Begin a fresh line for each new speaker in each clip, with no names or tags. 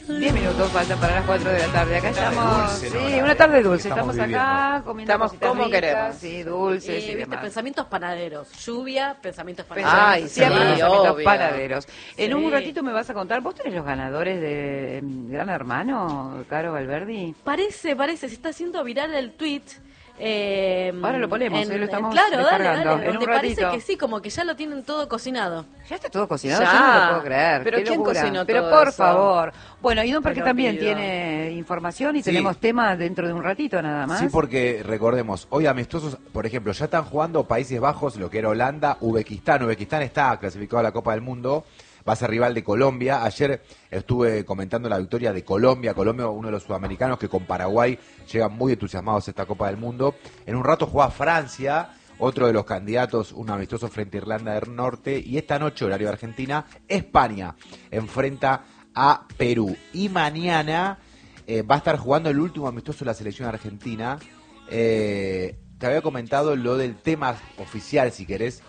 10 minutos faltan para las 4 de la tarde. Acá estamos,
dulce,
sí,
¿no?
una tarde dulce. Estamos
viviendo.
acá comiendo
Estamos
cositas
como
ricas,
queremos.
sí, dulces y
¿Viste?
demás.
Pensamientos panaderos. Lluvia, pensamientos panaderos.
Ay,
Siempre
sí,
pensamientos
obvio.
panaderos. En un
Sí.
ratito me vas a contar, ¿vos tenés los ganadores de Gran Hermano, Caro Valverdi?
Parece, se está haciendo viral el tweet.
Ahora lo ponemos, lo estamos
claro,
descargando.
dale,
En
donde
un ratito.
parece que sí, como que ya lo tienen todo cocinado.
Ya está todo cocinado,
Ya.
yo no lo puedo creer.
¿Pero
qué
quién
locura.
cocinó
Pero
todo
por
eso?
favor. Bueno, y Don Parque
Te lo
también
pido.
tiene información y
Sí.
tenemos tema dentro de un ratito nada más.
Sí, porque recordemos, hoy amistosos, por ejemplo, ya están jugando Países Bajos, lo que era Holanda, Uzbekistán. Uzbekistán está clasificado a la Copa del Mundo, va a ser rival de Colombia. Ayer estuve comentando la victoria de Colombia. Colombia, uno de los sudamericanos que con Paraguay llegan muy entusiasmados a esta Copa del Mundo. En un rato juega Francia, otro de los candidatos, un amistoso frente a Irlanda del Norte. Y esta noche, horario de Argentina, España enfrenta a Perú. Y mañana va a estar jugando el último amistoso de la selección argentina. Te había comentado lo del tema oficial, si querés,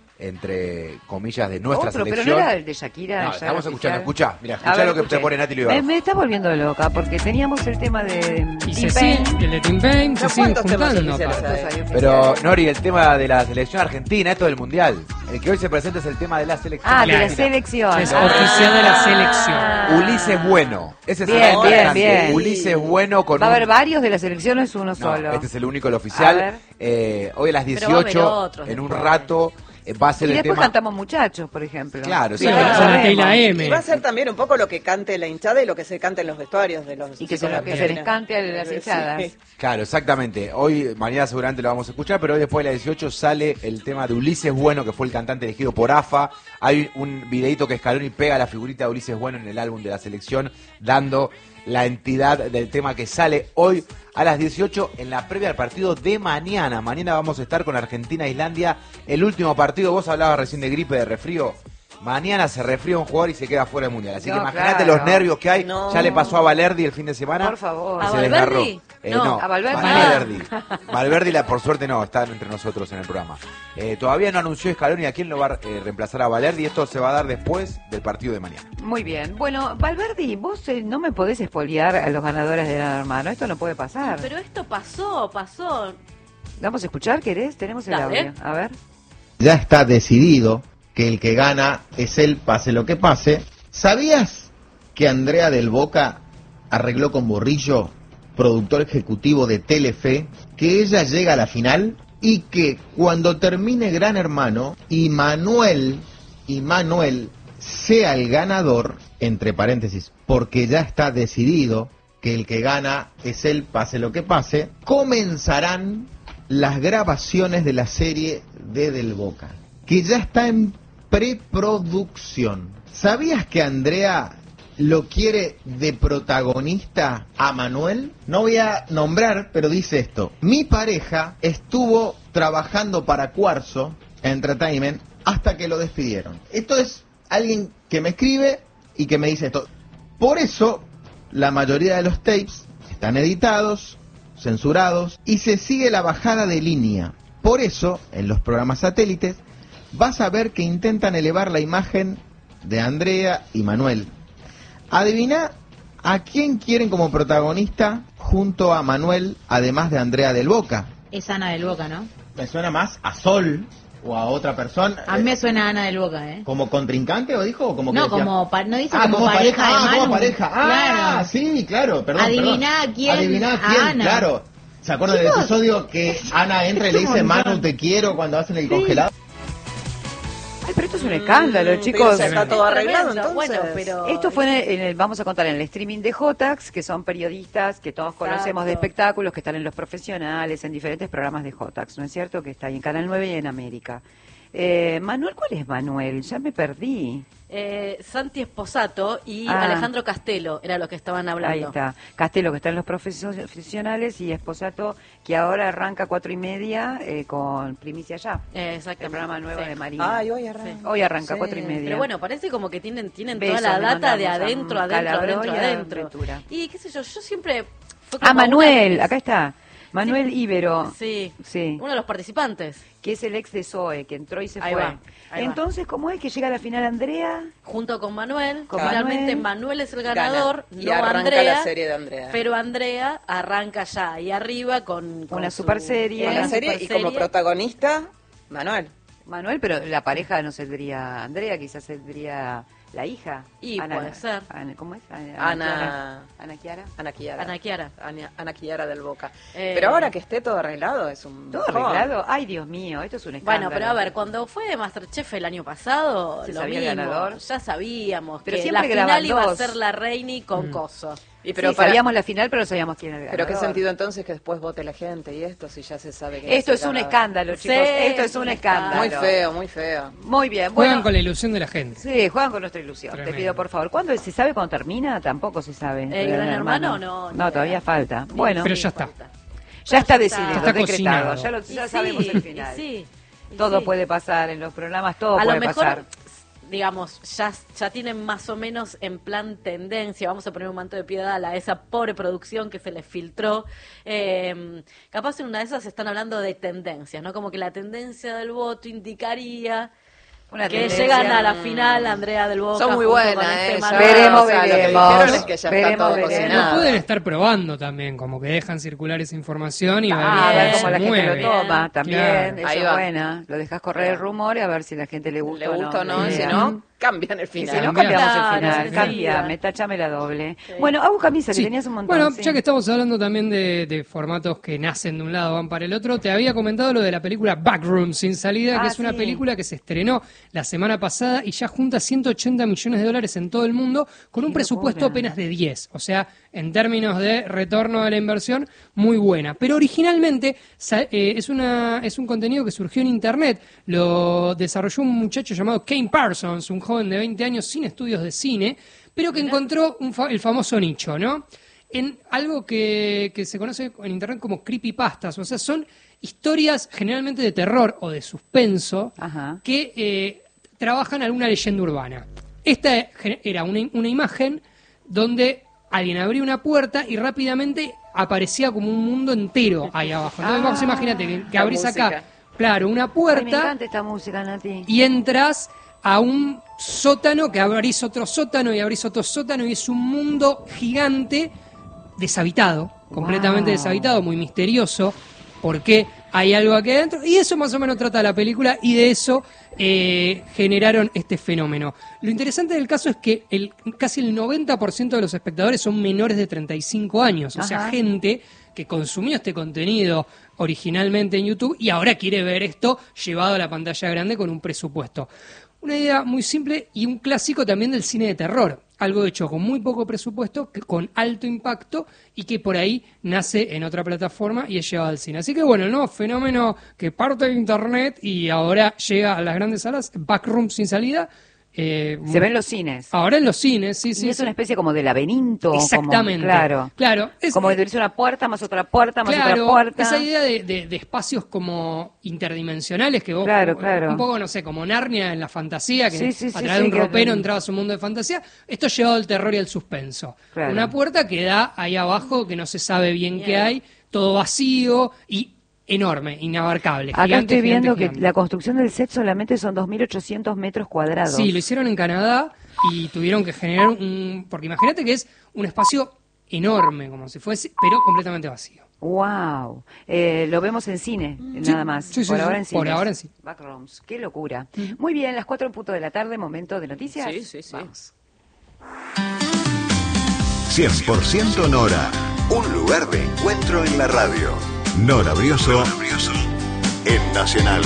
entre comillas, de nuestra
Otro,
selección.
pero no era el de Shakira.
No,
ya
estamos
era
escuchando,
oficial.
escuchá, mira,
A
escuchá
ver,
lo que
escuché.
te pone Nati Libardo.
Me está volviendo loca porque teníamos el tema de
Y
Tim
se
Payne.
sigue, el de Tim Payne se
¿No
siguen
cuántos temas
juntando.
oficiales
aparte.
hay?
Hay
Pero,
oficiales.
Nori, el tema de la selección argentina, esto del mundial. El que hoy se presenta es el tema de la selección
Ah, de la
argentina.
selección.
Es oficial de la selección.
Ulises Bueno. Ese es
Bien,
el
bien,
cantante.
bien.
Ulises Bueno con
¿Va a
un-
haber varios de la selección o es uno
No,
solo?
este es el único, el
A
oficial.
ver.
Hoy a las
Pero va a haber
18,
otros
en un
después.
rato, va a ser
Y
el
después
tema...
cantamos Muchachos, por ejemplo.
Claro,
Sí,
sí,
con
sabemos.
Teila
Y
M.
va a ser también un poco lo que cante la hinchada y lo que se cante en los vestuarios de los
Y que
chicos
se, lo que se
argentinos.
les cante a las
Sí.
hinchadas.
Claro, exactamente. Hoy, mañana seguramente lo vamos a escuchar, pero hoy después de las 18 sale el tema de Ulises Bueno, que fue el cantante elegido por AFA. Hay un videito que Scaloni pega la figurita de Ulises Bueno en el álbum de la selección, dando la entidad del tema que sale hoy a las 18 en la previa al partido de mañana. Mañana vamos a estar con Argentina-Islandia, el último partido. Vos hablabas recién de gripe, de resfrío. Mañana se resfría un jugador y se queda fuera del Mundial. Así
No,
que imagínate
claro.
los nervios que hay.
No.
Ya le pasó a Valerdi el fin de semana.
Por favor.
¿A
Se
Valverdi?
desgarró.
No,
a Valverdi.
Valverdi. Valverdi, por suerte, no, está entre nosotros en el programa. Todavía no anunció Scaloni a quién lo va a reemplazar a Valerdi. Esto se va a dar después del partido de mañana.
Muy bien. Bueno, Valverdi, vos no me podés espoliar a los ganadores de Gran Hermano. Esto no puede pasar.
Pero esto pasó.
¿Vamos a escuchar, querés? Tenemos el
Dale.
audio. A ver.
Ya está decidido que el que gana es él, pase lo que pase. ¿Sabías que Andrea del Boca arregló con Borrillo, productor ejecutivo de Telefe, que ella llega a la final y que cuando termine Gran Hermano y Manuel sea el ganador, entre paréntesis, porque ya está decidido que el que gana es él, pase lo que pase, comenzarán las grabaciones de la serie de Del Boca, que ya está en preproducción. ¿Sabías que Andrea lo quiere de protagonista a Manuel? No voy a nombrar, pero dice esto: mi pareja estuvo trabajando para Cuarzo Entertainment hasta que lo despidieron. Esto es alguien que me escribe y que me dice esto. Por eso, la mayoría de los tapes están editados, censurados, y se sigue la bajada de línea. Por eso, en los programas satélites, vas a ver que intentan elevar la imagen de Andrea y Manuel. Adivina a quién quieren como protagonista junto a Manuel, además de Andrea del Boca.
Es Ana del Boca, ¿no?
Me suena más a Sol o a otra persona.
A mí me suena Ana del Boca, ¿eh?
¿Como contrincante o dijo? ¿O como que
No,
decía?
no dice
Ah,
como pareja de Manu.
como pareja. Ah,
Claro.
sí, claro, perdón.
Adiviná
perdón.
quién,
Adiviná
a
quién,
Ana.
claro. ¿Se acuerdan del
Chicos,
episodio que Ana entra y le dice, Manu, te quiero, cuando hacen el congelado?
Ay, pero esto es un escándalo, chicos.
Ya está todo arreglado,
Tremendo.
entonces.
Bueno, pero
Esto fue vamos a contar en el streaming de Jotax, que son periodistas que todos conocemos de
Exacto.
espectáculos, que están en Los Profesionales, en diferentes programas de Jotax, ¿no es cierto? Que está ahí en Canal 9 y en América. Manuel, ¿cuál es Manuel? Ya me perdí.
Santi Esposato y
Ah.
Alejandro Castelo era lo que estaban hablando.
Ahí está. Castelo, que está en Los Profesionales, y Esposato, que ahora arranca 4:30 con Primicia Ya. El
Exactamente.
programa nuevo
Sí.
de Marina.
Ay, hoy arranca.
Hoy arranca
Sí.
4:30.
Pero bueno, parece como que tienen
Besos
toda la
le
data de
mandamos a
adentro,
Calabró y a
adentro.
Ventura.
Y qué sé yo siempre... fue como
Ah, Manuel,
una-
acá está. Manuel Ibero,
Sí.
Sí.
Uno de los participantes.
que es el ex de Zoe, que entró y se
Ahí
fue.
va, ahí va.
Entonces, ¿cómo es que llega a la final Andrea?
Junto con Manuel.
Con
Finalmente
Manuel.
Manuel es el ganador,
Gana. Y
no
arranca
Andrea.
la serie de Andrea.
Pero Andrea arranca ya ahí arriba con
Una
su-
super serie.
Con la
Una
serie y como protagonista, Manuel.
Manuel, pero la pareja no saldría Andrea, quizás saldría la hija.
Y puede ser.
¿Cómo es?
Ana
Kiara.
Ana Kiara.
Ana Kiara.
Ana Kiara del Boca.
Eh,
Pero ahora que esté todo arreglado es un
¿Todo
bajón.
arreglado? Ay, Dios mío, esto es un escándalo.
Bueno, pero a ver, cuando fue Masterchef el año pasado,
¿Se
lo
sabía el
mismo,
ganador?
ya sabíamos
Pero
que
siempre
la
graban
final iba a
dos.
ser la Reini con Coso.
Y
Pero
pero
sabíamos la final, pero no sabíamos quién era el
pero qué
ganador.
sentido entonces que después vote la gente y esto si ya se sabe que
Esto es un escándalo, chicos.
Sí,
Esto es un escándalo.
Muy feo, muy feo.
Muy bien.
Juegan
Bueno,
con la ilusión de la gente.
sí, juegan con nuestra ilusión.
Tremendo.
Te pido, por favor. ¿Cuándo se sabe cuándo termina? Tampoco se sabe.
Gran Hermano, no, ni
No, todavía
idea.
falta. Bueno,
Pero ya está.
ya está
Ya
decidido,
está
decretado.
cocinado.
Ya sabemos el final.
Y
Todo
sí.
puede pasar en los programas, todo
A
puede
lo mejor,
pasar.
digamos, ya tienen más o menos en plan tendencia, vamos a poner un manto de piedad a esa pobre producción que se les filtró. Capaz en una de esas están hablando de tendencias, ¿no? Como que la tendencia del voto indicaría
Una
que
tendencia.
llegan a la final Andrea del Boca.
Son muy
junto
buenas,
con este
ya.
Manuel.
Veremos,
O sea, lo que
veremos.
dijeron es que ya está
Veremos,
todo
veremos.
cocinado.
Lo pueden estar probando también, como que dejan circular esa información y
A
ver
ver
cómo
cómo la
se
gente
mueve.
lo toma, también,
Claro.
eso
Ahí
es
va.
buena. Lo dejas correr el rumor y a ver si la gente le gusta
Le gusta o no,
la
y si
idea.
no, cambian el
Y si
final.
no, cambiamos
Claro,
el final.
enseguida.
Cambiame, táchame la doble. Bueno, Abu Camisa, que
Sí.
tenías un montón.
Bueno,
sí.
ya que estamos hablando también de formatos que nacen de un lado, van para el otro, te había comentado lo de la película Backroom Sin Salida, que
Ah,
es una
sí.
película que se estrenó la semana pasada y ya junta $180 millones en todo el mundo, con un
Qué
presupuesto
locura.
apenas de 10. O sea, en términos de retorno de la inversión, muy buena. Pero originalmente es un contenido que surgió en Internet. Lo desarrolló un muchacho llamado Kane Parsons, un joven de 20 años sin estudios de cine, pero que encontró el famoso nicho, ¿no? En algo que se conoce en Internet como creepypastas, o sea, son historias generalmente de terror o de suspenso
Ajá.
que trabajan alguna leyenda urbana. Esta era una imagen donde alguien abría una puerta y rápidamente aparecía como un mundo entero ahí abajo. Entonces vos imagínate que
La
abrís acá,
música.
claro, una
Ay, me
puerta
encanta esta música, Nati.
y entras a un sótano, que abrís otro sótano y abrís otro sótano y es un mundo gigante deshabitado, completamente
Wow.
deshabitado, muy misterioso, porque hay algo aquí adentro, y eso más o menos trata la película, y de eso generaron este fenómeno. Lo interesante del caso es que casi el 90% de los espectadores son menores de 35 años, o sea,
Ajá.
gente que consumió este contenido originalmente en YouTube y ahora quiere ver esto llevado a la pantalla grande con un presupuesto. Una idea muy simple y un clásico también del cine de terror. Algo hecho con muy poco presupuesto, con alto impacto y que por ahí nace en otra plataforma y es llevado al cine. Así que bueno, el nuevo fenómeno que parte de Internet y ahora llega a las grandes salas, Backroom Sin Salida.
Se ven los cines.
Ahora en los cines, sí,
Y
sí.
es
sí.
una especie como de laberinto.
Exactamente.
Claro.
Claro.
Como de una puerta, más otra puerta, más otra
Claro,
puerta.
esa idea de espacios como interdimensionales que vos,
Claro, claro.
un poco, no sé, como Narnia en la fantasía, que
Sí, sí,
a
sí,
través
sí,
de un
que-
ropero entrabas a un mundo de fantasía, esto llevado al terror y al suspenso.
Claro.
Una puerta que da ahí abajo, que no se sabe bien qué hay, todo vacío y enorme, inabarcable.
Acá
gigante,
estoy viendo
gigante,
que
gigante.
la construcción del set solamente son 2.800 metros cuadrados.
Sí, lo hicieron en Canadá y tuvieron que generar porque imagínate que es un espacio enorme, como si fuese, pero completamente vacío.
Wow. Lo vemos en cine, nada más.
sí, sí,
por
sí,
ahora en cine.
por ahora en cine.
Backrooms. Qué locura. Muy bien, las 4 de la tarde, momento de noticias.
Sí, sí, sí.
Vamos.
100% Nora. Un lugar de encuentro en la radio. Nora Brioso. En Nacional.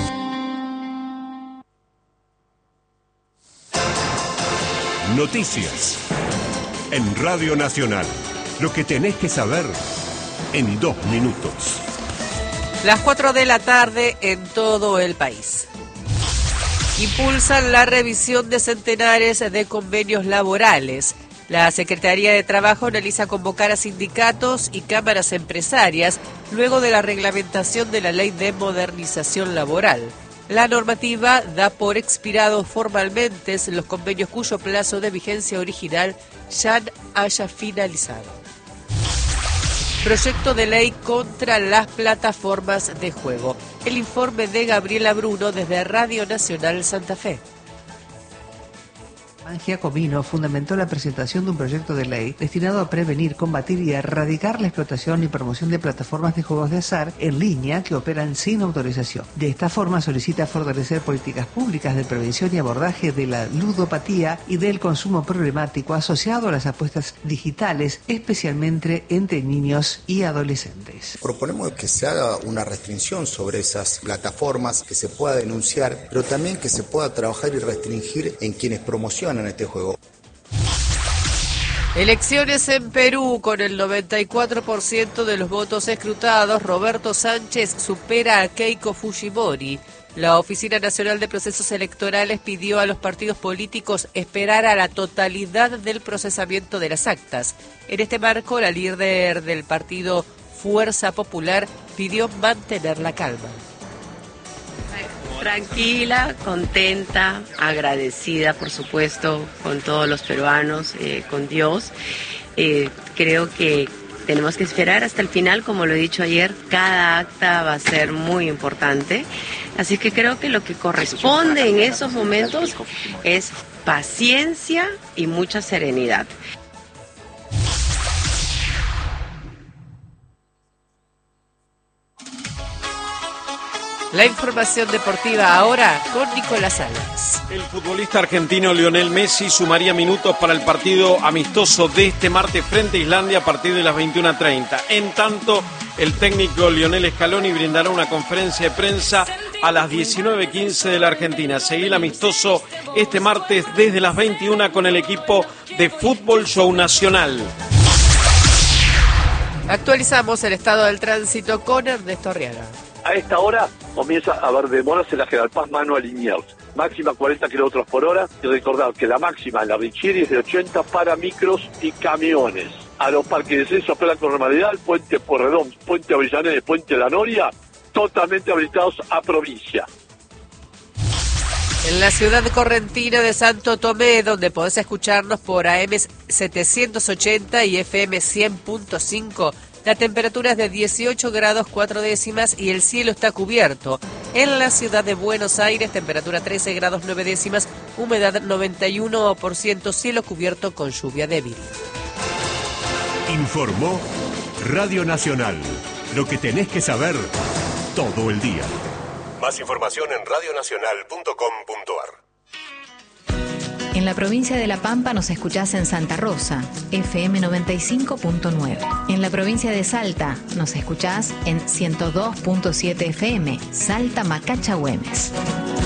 Noticias. En Radio Nacional. Lo que tenés que saber en 2 minutos.
Las 4 de la tarde en todo el país. Impulsan la revisión de centenares de convenios laborales. La Secretaría de Trabajo analiza convocar a sindicatos y cámaras empresarias luego de la reglamentación de la Ley de Modernización Laboral. La normativa da por expirados formalmente los convenios cuyo plazo de vigencia original ya haya finalizado. proyecto de ley contra las plataformas de juego. El informe de Gabriela Bruno desde Radio Nacional Santa Fe.
Giacomino fundamentó la presentación de un proyecto de ley destinado a prevenir, combatir y erradicar la explotación y promoción de plataformas de juegos de azar en línea que operan sin autorización. De esta forma solicita fortalecer políticas públicas de prevención y abordaje de la ludopatía y del consumo problemático asociado a las apuestas digitales, especialmente entre niños y adolescentes.
Proponemos que se haga una restricción sobre esas plataformas, que se pueda denunciar, pero también que se pueda trabajar y restringir en quienes promocionan este juego.
Elecciones en Perú. Con el 94% de los votos escrutados, Roberto Sánchez supera a Keiko Fujimori. La Oficina Nacional de Procesos Electorales pidió a los partidos políticos esperar a la totalidad del procesamiento de las actas. En este marco, la líder del partido Fuerza Popular pidió mantener la calma.
Tranquila, contenta, agradecida, por supuesto, con todos los peruanos, con Dios. Creo que tenemos que esperar hasta el final, como lo he dicho ayer, cada acta va a ser muy importante. Así que creo que lo que corresponde en esos momentos es paciencia y mucha serenidad.
La información deportiva ahora con Nicolás Salas.
El futbolista argentino Lionel Messi sumaría minutos para el partido amistoso de este martes frente a Islandia a partir de las 21:30. En tanto, el técnico Lionel Scaloni brindará una conferencia de prensa a las 19:15 de la Argentina. Seguí el amistoso este martes desde las 21 con el equipo de Fútbol Show Nacional.
Actualizamos el estado del tránsito con Ernesto Arriaga.
A esta hora comienza a haber demoras en la General Paz Manuel Liniers, máxima 40 km por hora, y recordad que la máxima en la Richieri es de 80 para micros y camiones. A los parques de descenso operan con normalidad, el puente Porredón, puente Avellaneda y puente La Noria, totalmente habilitados a provincia.
En la ciudad correntina de Santo Tomé, donde podés escucharnos por AM 780 y FM 100.5, la temperatura es de 18 grados 4 décimas y el cielo está cubierto. En la ciudad de Buenos Aires, temperatura 13 grados 9 décimas, humedad 91%, cielo cubierto con lluvia débil.
Informó Radio Nacional. Lo que tenés que saber todo el día. Más información en radionacional.com.ar.
En la provincia de La Pampa nos escuchás en Santa Rosa, FM 95.9. En la provincia de Salta nos escuchás en 102.7 FM, Salta Macacha Güemes.